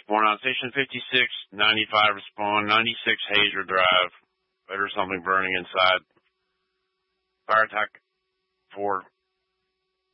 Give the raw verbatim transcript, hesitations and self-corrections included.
respond on station fifty-six, ninety-five respond, ninety-six Hazer Drive. There's something burning inside. Fire attack four.